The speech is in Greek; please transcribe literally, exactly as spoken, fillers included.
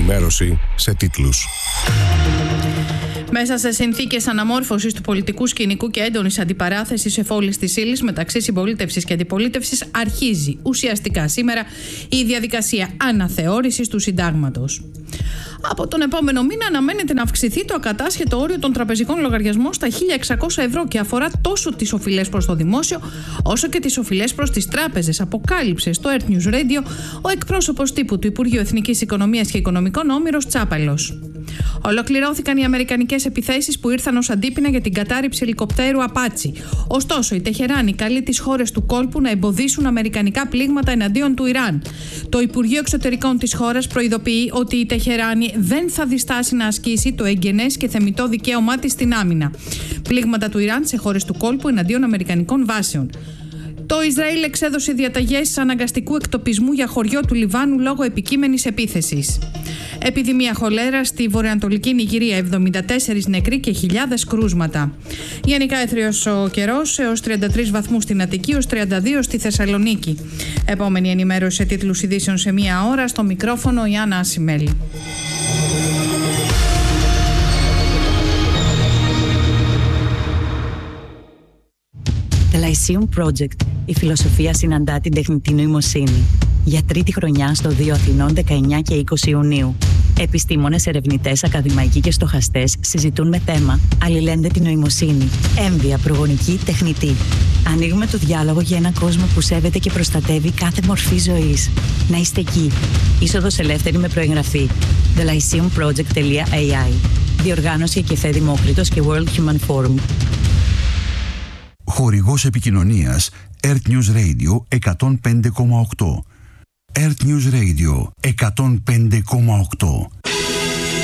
ενημέρωση σε τίτλους. Μέσα σε συνθήκες αναμόρφωσης του πολιτικού σκηνικού και έντονης αντιπαράθεσης εφόλης της ύλης μεταξύ συμπολίτευσης και αντιπολίτευσης, αρχίζει ουσιαστικά σήμερα η διαδικασία αναθεώρησης του συντάγματος. Από τον επόμενο μήνα αναμένεται να αυξηθεί το ακατάσχετο όριο των τραπεζικών λογαριασμών στα χίλια εξακόσια ευρώ και αφορά τόσο τις οφειλές προς το δημόσιο όσο και τις οφειλές προς τις τράπεζες, αποκάλυψε στο Earth News Radio ο εκπρόσωπος τύπου του Υπουργείου Εθνικής Οικονομίας και Οικονομικών, Όμηρος Τσάπαλος. Ολοκληρώθηκαν οι αμερικανικές επιθέσεις που ήρθαν ως αντίπεινα για την κατάρριψη ελικοπτέρου Απάτσι. Ωστόσο, η Τεχεράνη καλεί τις χώρες του κόλπου να εμποδίσουν αμερικανικά πλήγματα εναντίον του Ιράν. Το Υπουργείο Εξωτερικών της χώρας προειδοποιεί ότι η Τεχεράνη δεν θα διστάσει να ασκήσει το εγγενές και θεμιτό δικαίωμά της στην άμυνα. Πλήγματα του Ιράν σε χώρες του κόλπου εναντίον αμερικανικών βάσεων. Το Ισραήλ εξέδωσε διαταγές αναγκαστικού εκτοπισμού για χωριό του Λιβάνου λόγω επικείμενης επίθεσης. Επιδημία χολέρα στη βορειοανατολική Νιγηρία, εβδομήντα τέσσερις νεκροί και χιλιάδες κρούσματα. Γενικά έθριος ο καιρός, έως τριάντα τρεις βαθμούς στην Αττική, έως τριάντα δύο στη Θεσσαλονίκη. Επόμενη ενημέρωση σε τίτλους ειδήσεων σε μία ώρα, στο μικρόφωνο η Άννα Ασημέλη. The Lyceum Project. Η φιλοσοφία συναντά την τεχνητή νοημοσύνη. Για τρίτη χρονιά στο δύο Αθηνών, δεκαεννιά και είκοσι Ιουνίου. Επιστήμονες, ερευνητές, ακαδημαϊκοί και στοχαστές συζητούν με θέμα αλληλένδετη νοημοσύνη, έμβια, προγονική, τεχνητή. Ανοίγουμε το διάλογο για έναν κόσμο που σέβεται και προστατεύει κάθε μορφή ζωής. Να είστε εκεί. Είσοδος ελεύθερη με προεγγραφή. the lyceum project dot a i. Διοργάνωση Εκεφέ Δημόκριτος και World Human Forum. Χορηγός επικοινωνίας Earth News Radio εκατόν πέντε κόμμα οκτώ. Earth News Radio εκατόν πέντε κόμμα οκτώ.